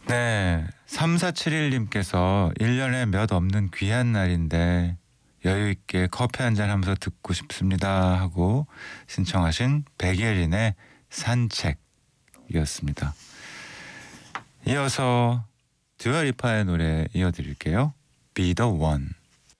네, 3471님께서 1년에 몇 없는 귀한 날인데 여유 있게 커피 한잔 하면서 듣고 싶습니다 하고 신청하신 백예린의 산책이었습니다. 이어서 듀아리파의 노래 이어드릴게요. Be the One.